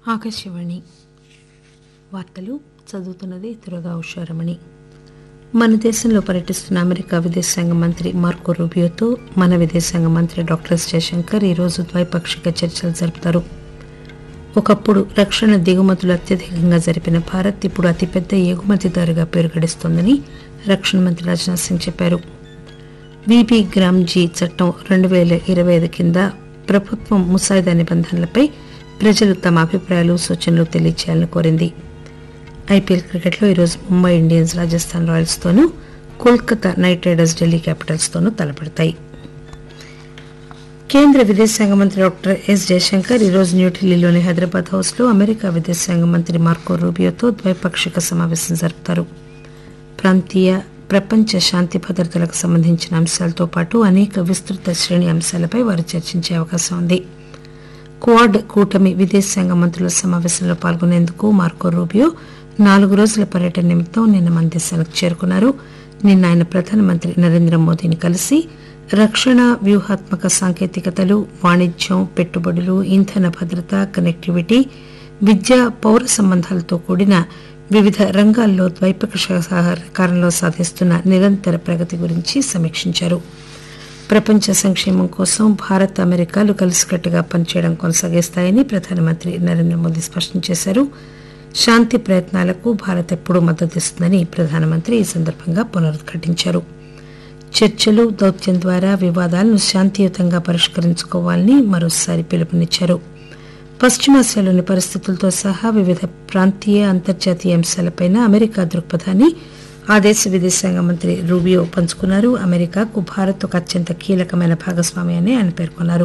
ఆకాశవాణి వార్తలు చదువుతున్నది దుర్గా ఉషారమణి. మన దేశంలో పర్యటిస్తున్న అమెరికా విదేశాంగ మంత్రి మార్కో రూబియోతో మన విదేశాంగ మంత్రి డాక్టర్ ఎస్ జయశంకర్ ఈరోజు ద్వైపాక్షిక చర్చలు జరుపుతారు. ఒకప్పుడు రక్షణ దిగుమతులు అత్యధికంగా జరిపిన భారత్ ఇప్పుడు అతిపెద్ద ఎగుమతిదారుగా పేరు గడిస్తోందని రక్షణ మంత్రి రాజ్నాథ్ సింగ్ చెప్పారు. విబి గ్రామ్జీ చట్టం 2025 కింద ప్రభుత్వం ముసాయిదా నిబంధనలపై ప్రజలు తమ అభిప్రాయాలు సూచనలు తెలియజేయాలని కోరింది. ఐపీఎల్ క్రికెట్లో ఈరోజు ముంబై ఇండియన్స్ రాజస్థాన్ రాయల్స్ తోనూ, Kolkata night riders Delhi Capitals తోనూ తలపడతాయి. కేంద్ర విదేశాంగ మంత్రి డాక్టర్ ఎస్ జయశంకర్ ఈరోజు న్యూఢిల్లీలోని హైదరాబాద్ హౌస్ లో అమెరికా విదేశాంగ మంత్రి మార్కో రూబియోతో ద్వైపాక్షిక సమావేశం జరుపుతారు. ప్రాంతీయ ప్రపంచ శాంతి భద్రతలకు సంబంధించిన అంశాలతో పాటు అనేక విస్తృత శ్రేణి అంశాలపై వారు చర్చించే అవకాశం ఉంది. క్వాడ్ కూటమి విదేశాంగ మంత్రుల సమావేశంలో పాల్గొనేందుకు మార్కో రూబియో 4 రోజుల పర్యటన నిమిత్తం నిన్న మన దేశానికి చేరుకున్నారు. నిన్న ఆయన ప్రధానమంత్రి నరేంద్ర మోదీని కలిసి రక్షణ, వ్యూహాత్మక సాంకేతికతలు, వాణిజ్యం, పెట్టుబడులు, ఇంధన భద్రత, కనెక్టివిటీ, విద్య, పౌర సంబంధాలతో కూడిన వివిధ రంగాల్లో ద్వైపాక్షిక సహకారంలో సాధిస్తున్న నిరంతర ప్రగతి గురించి సమీక్షించారు. ప్రపంచ సంక్షేమం కోసం భారత్, అమెరికాలు కలిసికట్టుగా పనిచేయడం కొనసాగిస్తాయని ప్రధానమంత్రి నరేంద్ర మోదీ స్పష్టం చేశారు. శాంతి ప్రయత్నాలకు భారత్ ఎప్పుడూ మద్దతిస్తుందని ప్రధానమంత్రి ఈ సందర్భంగా పునరుద్ఘాటించారు. చర్చలు, దౌత్యం ద్వారా వివాదాలను శాంతియుతంగా పరిష్కరించుకోవాలని మరోసారి పిలుపునిచ్చారు. పశ్చిమాసియాలోని పరిస్థితులతో సహా వివిధ ప్రాంతీయ, అంతర్జాతీయ అంశాలపై అమెరికా దృక్పథాన్ని ఆ దేశ విదేశాంగ మంత్రి రూబియో పంచుకున్నారు. అమెరికాకు భారత్ ఒక అత్యంత కీలకమైన భాగస్వామి అని ఆయన పేర్కొన్నారు.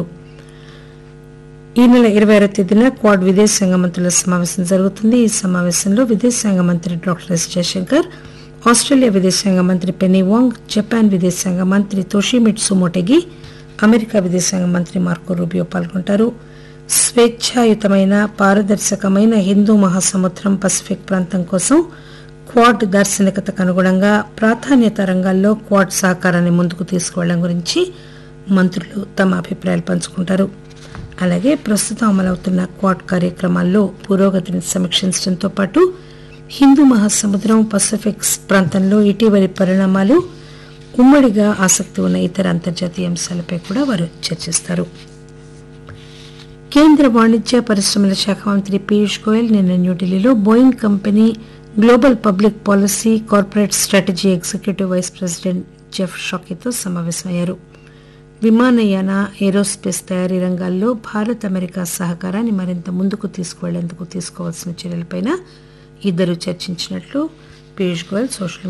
ఈ నెల 26వ తేదీన క్వాడ్ విదేశాంగ మంత్రుల సమావేశం జరుగుతుంది. ఈ సమావేశంలో విదేశాంగ మంత్రి డాక్టర్ ఎస్ జయశంకర్, ఆస్ట్రేలియా విదేశాంగ మంత్రి పెన్నీ వాంగ్, జపాన్ విదేశాంగ మంత్రి తోషిమిట్సు మోటెగి, అమెరికా విదేశాంగ మంత్రి మార్కో రూబియో పాల్గొంటారు. స్వేచ్ఛాయుతమైన, పారదర్శకమైన హిందూ మహాసముద్రం, పసిఫిక్ ప్రాంతం కోసం క్వాడ్ దార్శనికతకు అనుగుణంగా ప్రాధాన్యత రంగాల్లో క్వాడ్ సహకారాన్ని ముందుకు తీసుకువెళ్లడం గురించి మంత్రులు తమ అభిప్రాయాలు పంచుకుంటారు. అలాగే ప్రస్తుతం అమలవుతున్న క్వాడ్ కార్యక్రమాల్లో పురోగతిని సమీక్షించడంతో పాటు హిందూ మహాసముద్రం, పసిఫిక్ ప్రాంతంలో ఇటీవలి పరిణామాలు, ఉమ్మడిగా ఆసక్తి ఉన్న ఇతర అంతర్జాతీయ అంశాలపై కూడా వారు చర్చిస్తారు. కేంద్ర వాణిజ్య పరిశ్రమల శాఖ మంత్రి పీయూష్ గోయల్ నిన్న న్యూఢిల్లీలో Boeing company global public policy, corporate strategy executive vice president Jeff షాకీతో సమావేశమయ్యారు. విమానయాన, ఏరోస్పేస్ తయారీ రంగాల్లో భారత్, అమెరికా సహకారాన్ని మరింత ముందుకు తీసుకువెళ్లేందుకు తీసుకోవాల్సిన చర్యలపై ఇద్దరు చర్చించినట్లు పీయూష్ గోయల్ సోషల్